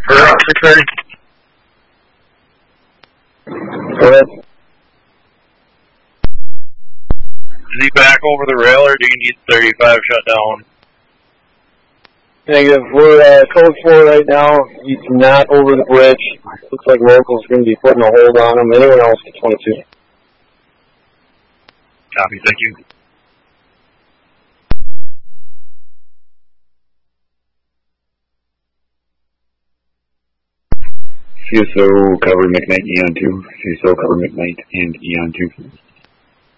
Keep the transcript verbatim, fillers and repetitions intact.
For Oxford. Go ahead. Is he back over the rail, or do you need thirty-five shut down? Negative. We're uh, code four right now. He's not over the bridge. Looks like locals are going to be putting a hold on him. Anyone else to twenty-two? Copy, thank you. C S O cover McKnight Eon two. C S O cover McKnight and Eon two.